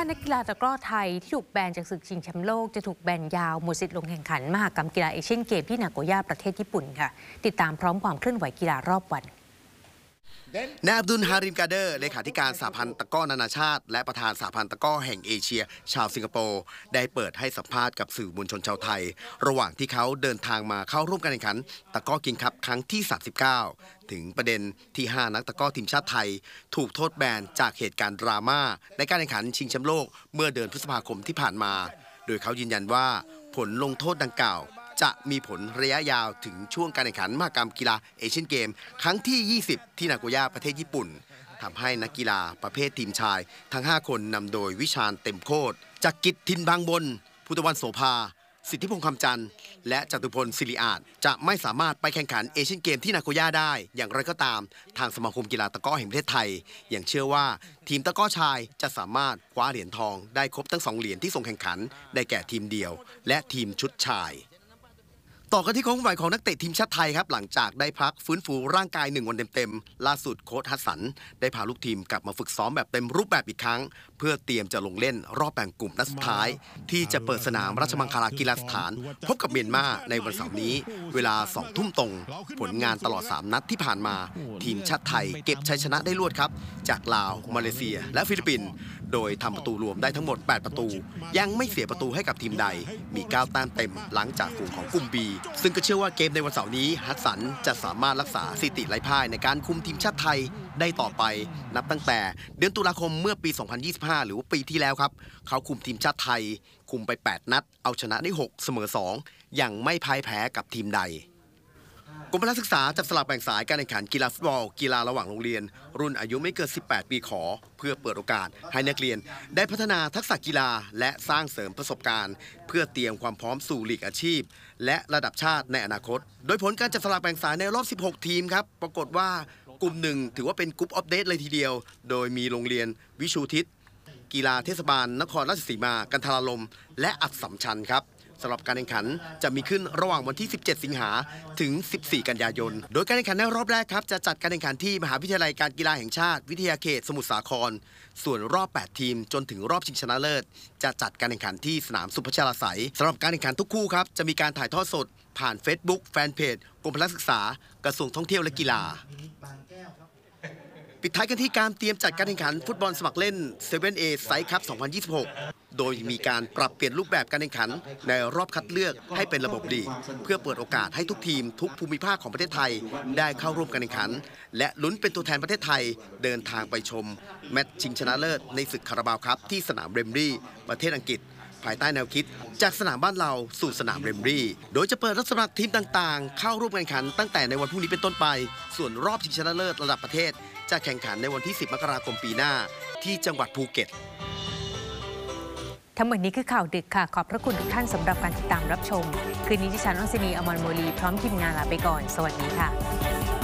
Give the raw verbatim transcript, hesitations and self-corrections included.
นักกีฬาตะกร้อไทยที่ถูกแบนจากศึกชิงแชมป์โลกจะถูกแบนยาวหมดสิทธิ์ลงแข่งขันมหกรรมกีฬาเอเชียนเกมที่นาโกย่าประเทศญี่ปุ่นค่ะติดตามพร้อมความเคลื่อนไหวกีฬารอบวันนายอับดุล ฮาริม กาเดอร์เลขาธิการสหพันธ์ตะกร้อนานาชาติและประธานสหพันธ์ตะกร้อแห่งเอเชียชาวสิงคโปร์ได้เปิดให้สัมภาษณ์กับสื่อมวลชนชาวไทยระหว่างที่เขาเดินทางมาเข้าร่วมการแข่งขันตะกร้อคิงส์คัพครั้งที่สามสิบเก้าถึงประเด็นที่ห้านักตะกร้อทีมชาติไทยถูกโทษแบนจากเหตุการณ์ดราม่าในการแข่งขันชิงแชมป์โลกเมื่อเดือนพฤษภาคมที่ผ่านมาโดยเขายืนยันว่าผลลงโทษดังกล่าวจะมีผลระยะยาวถึงช่วงการแข่งขันมหกรรมกีฬาเอเชียนเกมครั้งที่ยี่สิบที่นาโกย่าประเทศญี่ปุ่นทำให้นักกีฬาประเภททีมชายทั้งห้าคนนำโดยวิชาญเต็มโคตรจักริดทินบางบนพุทธวันโสภาสิทธิพงษ์คำจันทร์และจตุพลศิริอาจจะไม่สามารถไปแข่งขันเอเชียนเกมที่นาโกย่าได้อย่างไรก็ตามทางสมาคมกีฬาตะกร้อแห่งประเทศไทยยังเชื่อว่าทีมตะกร้อชายจะสามารถคว้าเหรียญทองได้ครบทั้งสองเหรียญที่ส่งแข่งขันได้แก่ทีมเดี่ยวและทีมชุดชายต่อกันที่ความเคลื่อนไหวของนักเตะทีมชาติไทยครับหลังจากได้พักฟื้นฟูร่างกายหนึ่งวันเต็มๆล่าสุดโค้ชฮัสสันได้พาลูกทีมกลับมาฝึกซ้อมแบบเต็มรูปแบบอีกครั้งเพื่อเตรียมจะลงเล่นรอบแบ่งกลุ่มนัดสุดท้ายที่จะเปิดสนามราชมังคลากีฬาสถานพบกับเมียนมาในวันเสาร์นี้เวลาสองทุ่มตรงผลงานตลอดสามนัดที่ผ่านมาทีมชาติไทยเก็บชัยชนะได้รวดครับจากลาวมาเลเซียและฟิลิปปินส์โดยทำประตูรวมได้ทั้งหมดแปดประตูยังไม่เสียประตูให้กับทีมใดมีเก้าแต้มเต็มหลังจากฝูงของกลุ่ม บี ซึ่งก็เชื่อว่าเกมในวันเสาร์นี้ฮัสสันจะสามารถรักษาสถิติไร้พ่ายในการคุมทีมชาติไทยได้ต่อไปนับตั้งแต่เดือนตุลาคมเมื่อปี สองพันยี่สิบห้า หรือว่าปีที่แล้วครับเขาคุมทีมชาติไทยคุมไปแปดนัดเอาชนะได้หกเสมอสองยังไม่พ่ายแพ้กับทีมใดกรมพละศึกษาจัดสลับแบ่งสายการแข่งขันกีฬาฟุตบอลกีฬาระหว่างโรงเรียนรุ่นอายุไม่เกินสิบแปดปีขอเพื่อเปิดโอกาสให้นักเรียนได้พัฒนาทักษะกีฬาและสร้างเสริมประสบการณ์เพื่อเตรียมความพร้อมสู่ลีกอาชีพและระดับชาติในอนาคตโดยผลการจัดสลับแบ่งสายในรอบสิบหกทีมครับปรากฏว่ากลุ่มหนึ่งถือว่าเป็นกรุ๊ปออฟเดทเลยทีเดียวโดยมีโรงเรียนวิชูทิศกีฬาเทศบาลนครราชสีมากันทรารมและอัสสัมชัญครับสำหรับการแข่งขันจะมีขึ้นระหว่างวันที่สิบเจ็ดสิงหาถึงสิบสี่กันยายนโดยการแข่งขันในรอบแรกครับจะจัดการแข่งขันที่มหาวิทยาลัยการกีฬาแห่งชาติวิทยาเขตสมุทรสาครส่วนรอบแปดทีมจนถึงรอบชิงชนะเลิศจะจัดการแข่งขันที่สนามสุพัชราไสยสำหรับการแข่งขันทุกคู่ครับจะมีการถ่ายทอดสดผ่าน Facebook แฟนเพจกรมพละศึกษากระทรวงท่องเที่ยวและกีฬาปิดท้ายกันที่การเตรียมจัดการแข่งขันฟุตบอลสมัครเล่น เซเว่น เอ Size Cup สองพันยี่สิบหก โดยมีการปรับเปลี่ยนรูปแบบการแข่งขันในรอบคัดเลือกให้เป็นระบบลีกเพื่อเปิดโอกาสให้ทุกทีมทุกภูมิภาคของประเทศไทยได้เข้าร่วมการแข่งขันและลุ้นเป็นตัวแทนประเทศไทยเดินทางไปชมแมตช์ชิงชนะเลิศในศึกคาราบาวคัพที่สนามเรมบรีประเทศอังกฤษภายใต้แนวคิดจากสนามบ้านเราสู่สนามเรมบรีโดยจะเปิดรับสมัครทีมต่างๆเข้าร่วมการแข่งขันตั้งแต่ในวันพรุ่งนี้เป็นต้นไปส่วนรอบชิงชนะเลิศระดับประเทศจะแข่งขันในวันที่สิบมกราคมปีหน้าที่จังหวัดภูเก็ตทั้งหมดนี้คือข่าวดึกค่ะขอบพระคุณทุกท่านสำหรับการติดตามรับชมคืนนี้ดิฉันอัญชนี อมรโมลีพร้อมทีมงานลาไปก่อนสวัสดีค่ะ